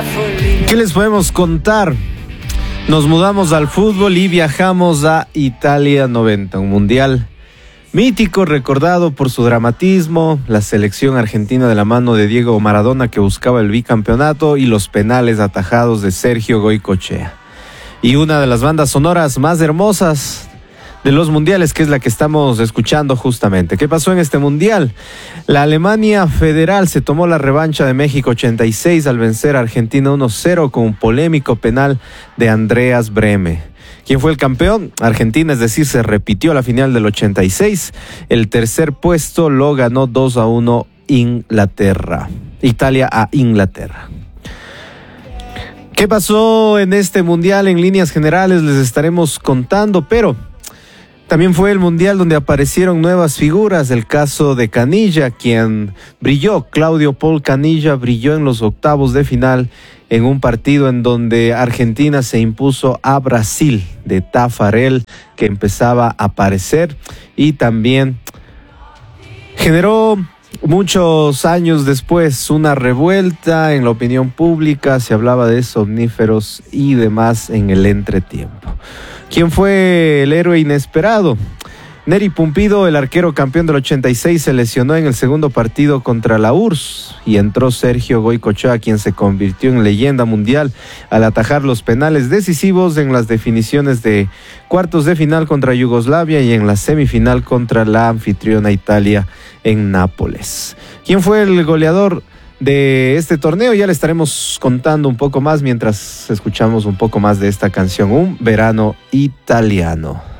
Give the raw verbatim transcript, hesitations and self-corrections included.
¿Qué les podemos contar? Nos mudamos al fútbol y viajamos a Italia noventa, un mundial mítico, recordado por su dramatismo, la selección argentina de la mano de Diego Maradona que buscaba el bicampeonato y los penales atajados de Sergio Goycochea. Y una de las bandas sonoras más hermosas de los mundiales, que es la que estamos escuchando justamente. ¿Qué pasó en este mundial? La Alemania Federal se tomó la revancha de México ochenta y seis al vencer a Argentina uno cero con un polémico penal de Andreas Brehme. ¿Quién fue el campeón? Argentina, es decir, se repitió la final del ochenta y seis. El tercer puesto lo ganó dos a uno Inglaterra. Italia a Inglaterra. ¿Qué pasó en este mundial? En líneas generales les estaremos contando, pero también fue el mundial donde aparecieron nuevas figuras. El caso de Canilla, quien brilló, Claudio Paul Canilla, brilló en los octavos de final en un partido en donde Argentina se impuso a Brasil de Tafarel, que empezaba a aparecer y también generó muchos años después una revuelta en la opinión pública. Se hablaba de somníferos y demás en el entretiempo. ¿Quién fue el héroe inesperado? Neri Pumpido, el arquero campeón del ochenta y seis, se lesionó en el segundo partido contra la U R S S y entró Sergio Goycochea, quien se convirtió en leyenda mundial al atajar los penales decisivos en las definiciones de cuartos de final contra Yugoslavia y en la semifinal contra la anfitriona Italia en Nápoles. ¿Quién fue el goleador de este torneo? Ya le estaremos contando un poco más mientras escuchamos un poco más de esta canción, Un verano italiano.